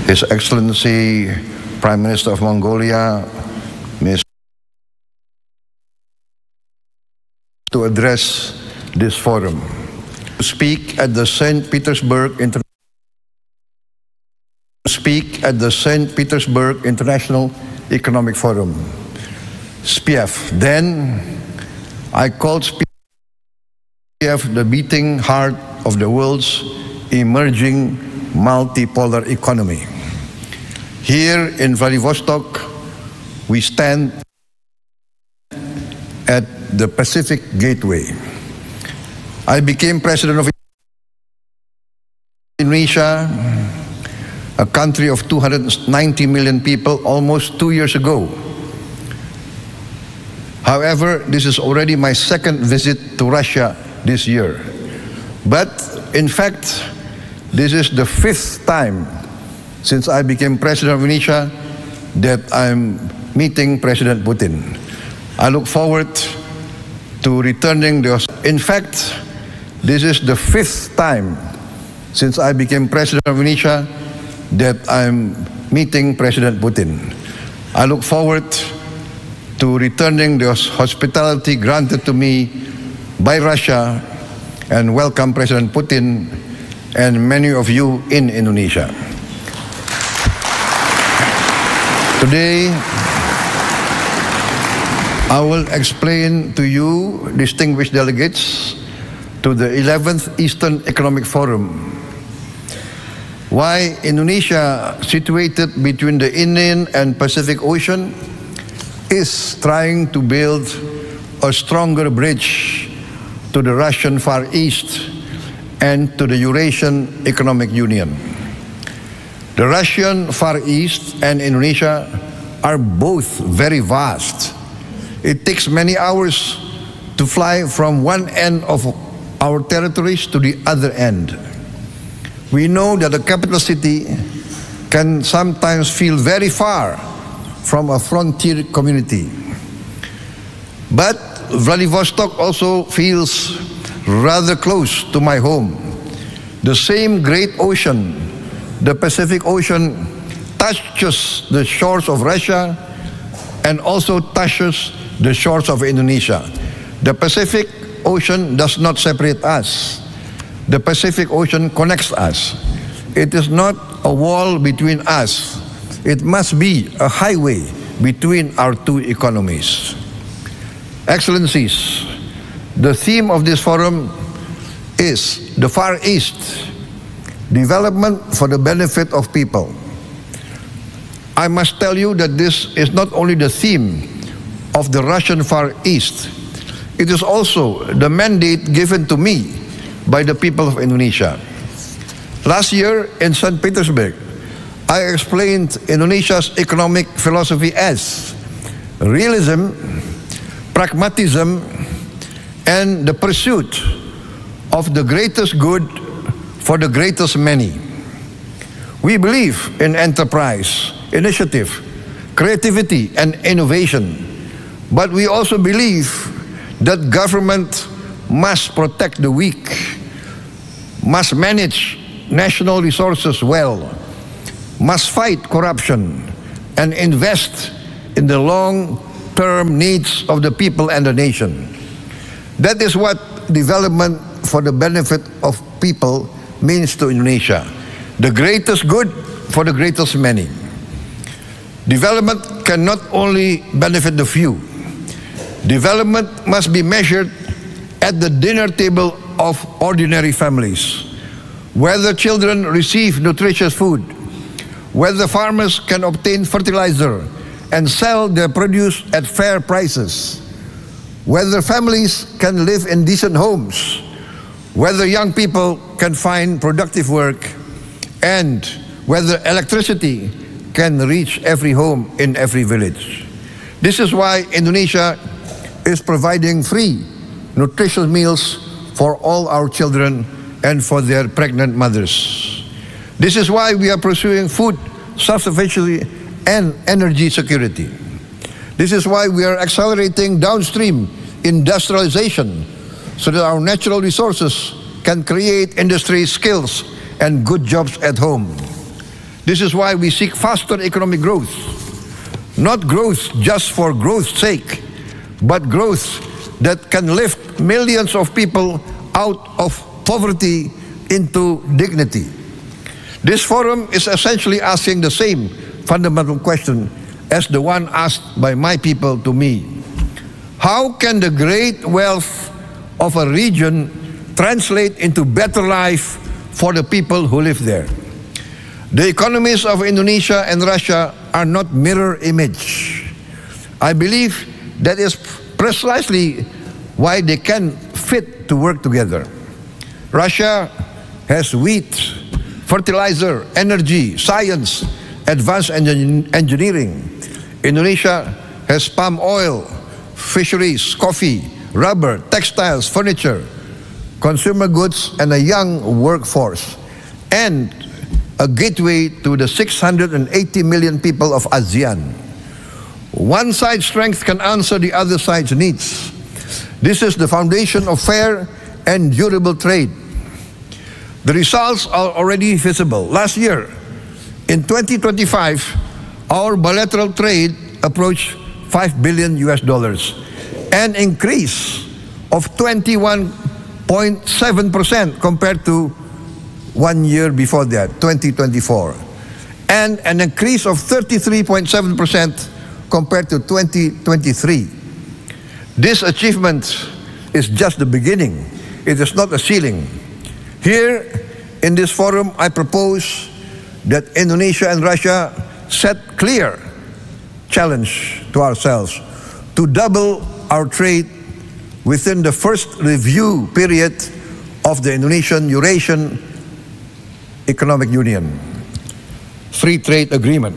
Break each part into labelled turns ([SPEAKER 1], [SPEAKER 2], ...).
[SPEAKER 1] His Excellency Prime Minister of Mongolia, to address this forum. To speak at the St. Petersburg International Economic Forum, SPIEF. Then I called SPIEF the beating heart of the world's emerging multipolar economy. Here in Vladivostok, we stand at the Pacific Gateway. I became president of Indonesia, a country of 290 million people, almost 2 years ago. However, this is already my second visit to Russia this year. But in fact, this is the 5th time since I became president of Indonesia that I'm meeting President Putin. I look forward to returning in fact, this is the 5th time since I became president of Indonesia that I'm meeting President Putin. I look forward to returning the hospitality granted to me by Russia and welcome President Putin and many of you in Indonesia. Today, I will explain to you, distinguished delegates, to the 11th Eastern Economic Forum, why Indonesia, situated between the Indian and Pacific Ocean, is trying to build a stronger bridge to the Russian Far East and to the Eurasian Economic Union. The Russian Far East and Indonesia are both very vast. It takes many hours to fly from one end of our territories to the other end. We know that the capital city can sometimes feel very far from a frontier community. But Vladivostok also feels rather close to my home. The same great ocean, the Pacific Ocean, touches the shores of Russia and also touches the shores of Indonesia. The Pacific Ocean does not separate us. The Pacific Ocean connects us. It is not a wall between us. It must be a highway between our two economies. Excellencies, the theme of this forum is the Far East, development for the benefit of people. I must tell you that this is not only the theme of the Russian Far East, it is also the mandate given to me by the people of Indonesia. Last year in St. Petersburg, I explained Indonesia's economic philosophy as realism, pragmatism, and the pursuit of the greatest good for the greatest many. We believe in enterprise, initiative, creativity, and innovation, but we also believe that government must protect the weak, must manage national resources well, must fight corruption, and invest in the long-term needs of the people and the nation. That is what development for the benefit of people means to Indonesia. The greatest good for the greatest many. Development can not only benefit the few. Development must be measured at the dinner table of ordinary families. Whether children receive nutritious food, whether farmers can obtain fertilizer and sell their produce at fair prices, whether families can live in decent homes, whether young people can find productive work, and whether electricity can reach every home in every village. This is why Indonesia is providing free, nutritious meals for all our children and for their pregnant mothers. This is why we are pursuing food self-sufficiency and energy security. This is why we are accelerating downstream industrialization so that our natural resources can create industry skills and good jobs at home. This is why we seek faster economic growth. Not growth just for growth's sake, but growth that can lift millions of people out of poverty into dignity. This forum is essentially asking the same fundamental question as the one asked by my people to me. How can the great wealth of a region translate into better life for the people who live there? The economies of Indonesia and Russia are not mirror image. I believe that is precisely why they can fit to work together. Russia has wheat, fertilizer, energy, science, advanced engineering. Indonesia has palm oil, fisheries, coffee, rubber, textiles, furniture, consumer goods, and a young workforce, and a gateway to the 680 million people of ASEAN. One side's strength can answer the other side's needs. This is the foundation of fair and durable trade. The results are already visible. Last year, in 2025, our bilateral trade approached $5 billion, an increase of 21.7% compared to 1 year before that, 2024, and an increase of 33.7% compared to 2023. This achievement is just the beginning. It is not a ceiling. Here, in this forum, I propose that Indonesia and Russia set clear challenge to ourselves to double our trade within the first review period of the Indonesian-Eurasian Economic Union Free Trade Agreement.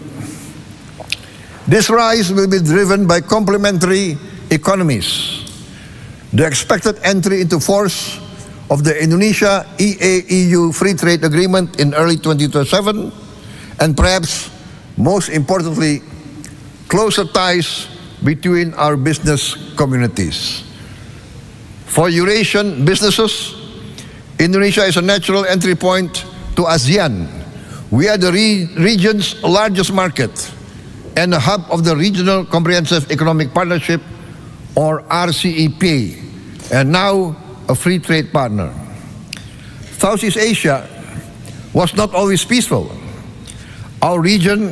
[SPEAKER 1] This rise will be driven by complementary economies. The expected entry into force of the Indonesia-EU Free Trade Agreement in early 2027, and perhaps most importantly, closer ties between our business communities. For Eurasian businesses, Indonesia is a natural entry point to ASEAN. We are the region's largest market and a hub of the Regional Comprehensive Economic Partnership, or RCEP, and now a free trade partner. Southeast Asia was not always peaceful. Our region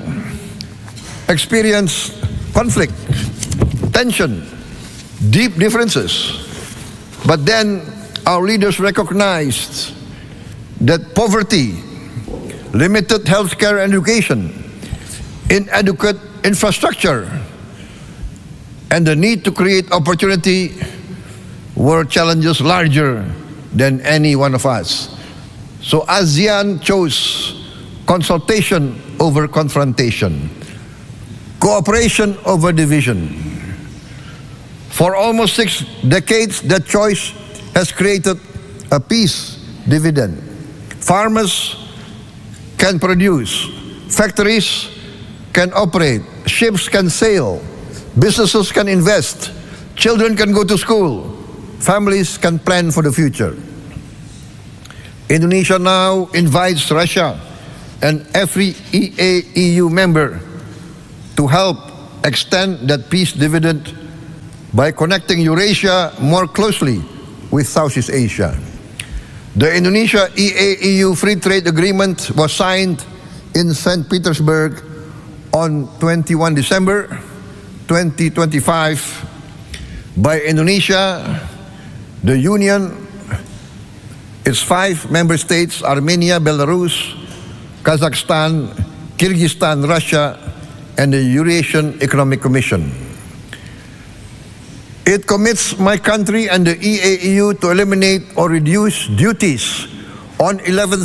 [SPEAKER 1] experienced conflict, tension, deep differences. But then our leaders recognized that poverty, limited healthcare and education, inadequate infrastructure, and the need to create opportunity were challenges larger than any one of us. So ASEAN chose consultation over confrontation, cooperation over division. For almost 6 decades, that choice has created a peace dividend. Farmers can produce, factories can operate, ships can sail, businesses can invest, children can go to school, families can plan for the future. Indonesia now invites Russia and every EAEU member to help extend that peace dividend by connecting Eurasia more closely with Southeast Asia. The Indonesia-EAEU Free Trade Agreement was signed in St. Petersburg on 21 December 2025 by Indonesia, the Union, its 5 member states, Armenia, Belarus, Kazakhstan, Kyrgyzstan, Russia, and the Eurasian Economic Commission. It commits my country and the EAEU to eliminate or reduce duties on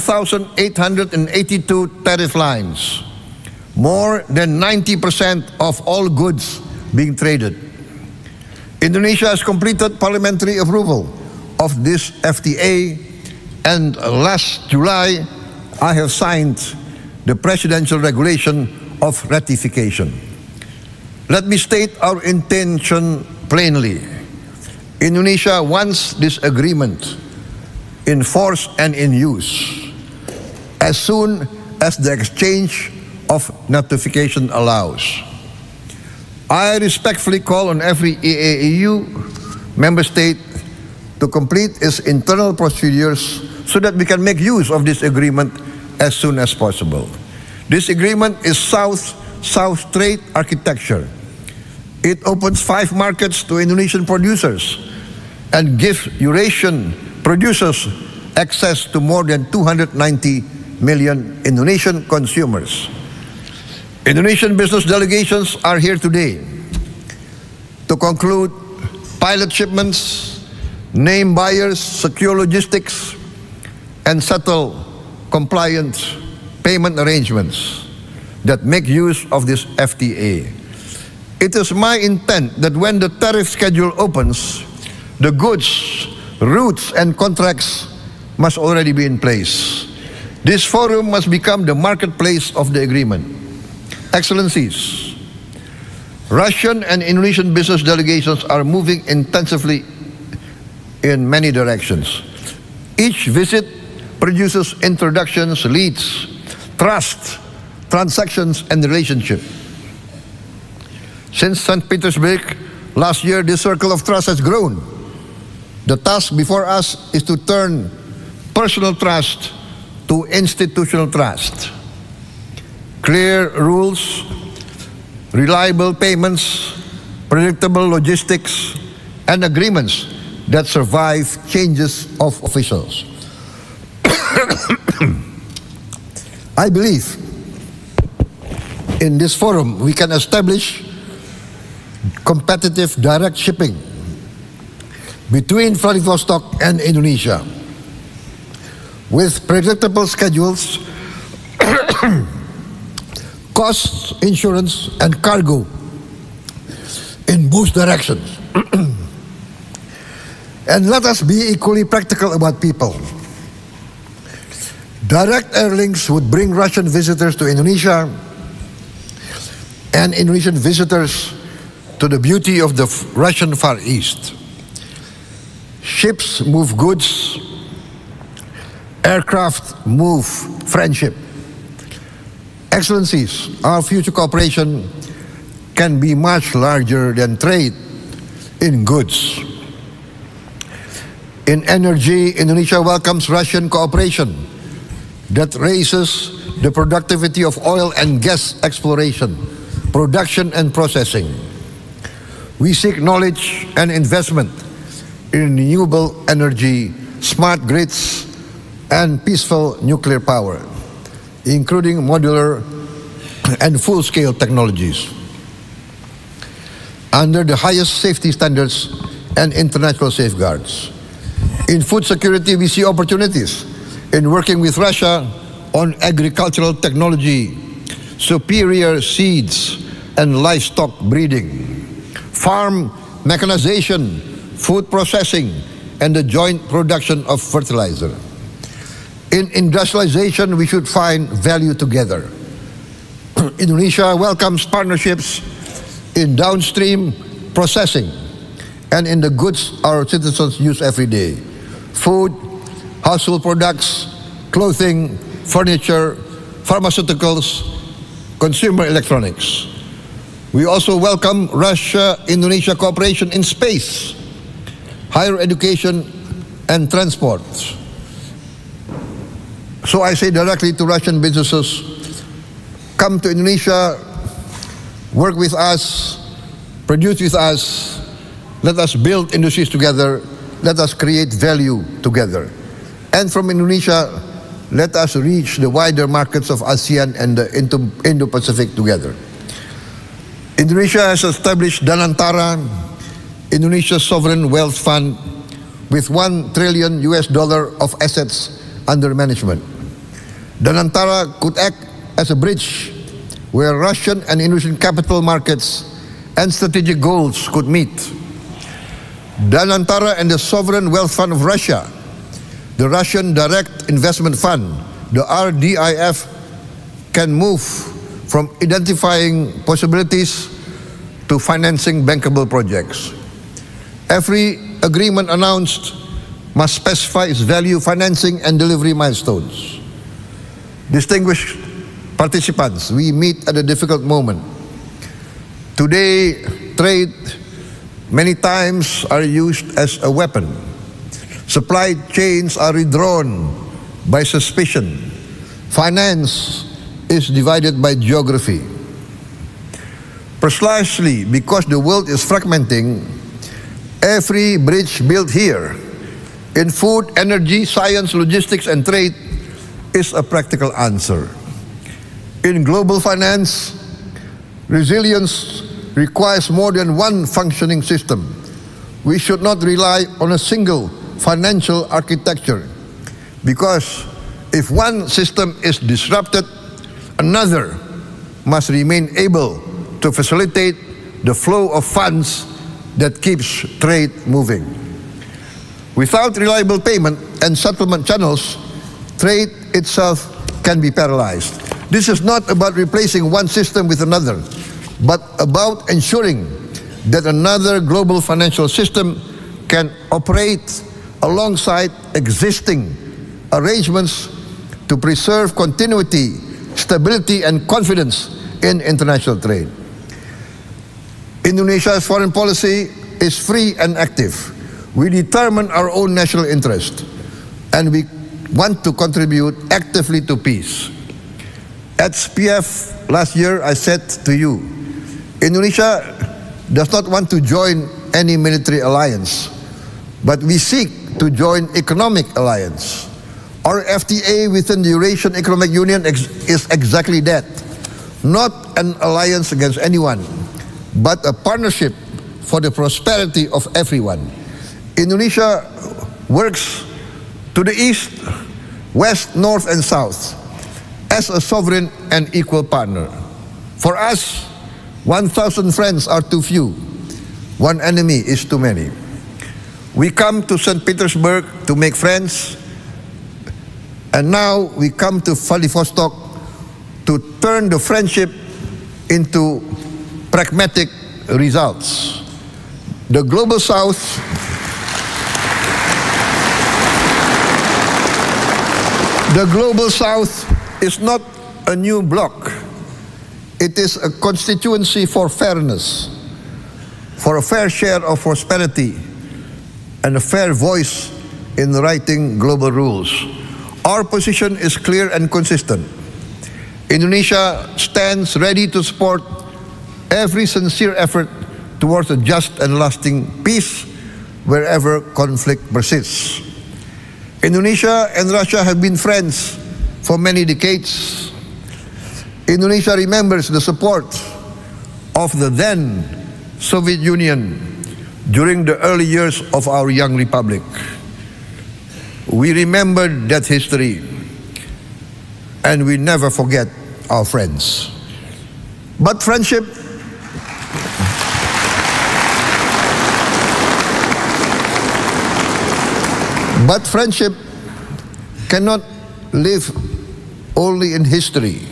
[SPEAKER 1] 11,882 tariff lines, more than 90% of all goods being traded. Indonesia has completed parliamentary approval of this FTA, and last July, I have signed the presidential regulation of ratification. Let me state our intention plainly. Indonesia wants this agreement in force and in use as soon as the exchange of notification allows. I respectfully call on every EAEU member state to complete its internal procedures so that we can make use of this agreement as soon as possible. This agreement is South-South trade architecture. It opens 5 markets to Indonesian producers and gives Eurasian producers access to more than 290 million Indonesian consumers. Indonesian business delegations are here today to conclude pilot shipments, name buyers, secure logistics, and settle compliant payment arrangements that make use of this FTA. It is my intent that when the tariff schedule opens, the goods, routes, and contracts must already be in place. This forum must become the marketplace of the agreement. Excellencies, Russian and Indonesian business delegations are moving intensively in many directions. Each visit produces introductions, leads, trust, transactions, and relationship. Since St. Petersburg last year, this circle of trust has grown. The task before us is to turn personal trust to institutional trust. Clear rules, reliable payments, predictable logistics, and agreements that survive changes of officials. I believe in this forum we can establish competitive direct shipping between Vladivostok and Indonesia with predictable schedules, costs, insurance, and cargo in both directions. And let us be equally practical about people. Direct air links would bring Russian visitors to Indonesia and Indonesian visitors to the beauty of the Russian Far East. Ships move goods, aircraft move friendship. Excellencies, our future cooperation can be much larger than trade in goods. In energy, Indonesia welcomes Russian cooperation that raises the productivity of oil and gas exploration, production, and processing. We seek knowledge and investment in renewable energy, smart grids, and peaceful nuclear power, including modular and full-scale technologies, under the highest safety standards and international safeguards. In food security, we see opportunities in working with Russia on agricultural technology, superior seeds and livestock breeding, farm mechanization, food processing, and the joint production of fertilizer. In industrialization, we should find value together. Indonesia welcomes partnerships in downstream processing and in the goods our citizens use every day: food, household products, clothing, furniture, pharmaceuticals, consumer electronics. We also welcome Russia-Indonesia cooperation in space, higher education, and transport. So I say directly to Russian businesses, come to Indonesia, work with us, produce with us, let us build industries together, let us create value together. And from Indonesia, let us reach the wider markets of ASEAN and the Indo-Pacific together. Indonesia has established Danantara, Indonesia's sovereign wealth fund, with $1 trillion of assets under management. Danantara could act as a bridge where Russian and Indonesian capital markets and strategic goals could meet. Danantara and the Sovereign Wealth Fund of Russia, the Russian Direct Investment Fund, the RDIF, can move from identifying possibilities to financing bankable projects. Every agreement announced must specify its value, financing, and delivery milestones. Distinguished participants, we meet at a difficult moment. Today, trade many times are used as a weapon. Supply chains are redrawn by suspicion. Finance is divided by geography. Precisely because the world is fragmenting, every bridge built here in food, energy, science, logistics, and trade is a practical answer. In global finance, resilience requires more than one functioning system. We should not rely on a single financial architecture, because if one system is disrupted, another must remain able to facilitate the flow of funds that keeps trade moving. Without reliable payment and settlement channels, trade itself can be paralyzed. This is not about replacing one system with another, but about ensuring that another global financial system can operate alongside existing arrangements to preserve continuity, stability, and confidence in international trade. Indonesia's foreign policy is free and active. We determine our own national interest, and we want to contribute actively to peace. At SPF last year, I said to you, Indonesia does not want to join any military alliance, but we seek to join economic alliance. Our FTA within the Eurasian Economic Union is exactly that. Not an alliance against anyone, but a partnership for the prosperity of everyone. Indonesia works to the east, west, north, and south as a sovereign and equal partner. For us, 1,000 friends are too few. One enemy is too many. We come to St. Petersburg to make friends, and now we come to Vladivostok to turn the friendship into pragmatic results. The Global South is not a new bloc. It is a constituency for fairness, for a fair share of prosperity, and a fair voice in writing global rules. Our position is clear and consistent. Indonesia stands ready to support every sincere effort towards a just and lasting peace wherever conflict persists. Indonesia and Russia have been friends for many decades. Indonesia remembers the support of the then Soviet Union during the early years of our young republic. We remember that history, and we never forget our friends. But friendship cannot live only in history.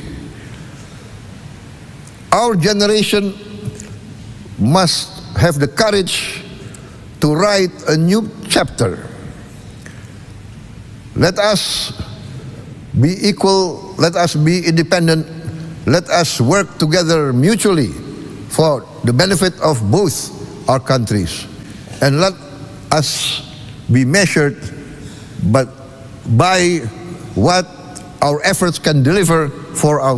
[SPEAKER 1] Our generation must have the courage to write a new chapter. Let us be equal, let us be independent, let us work together mutually for the benefit of both our countries. And let us be measured but by what our efforts can deliver for our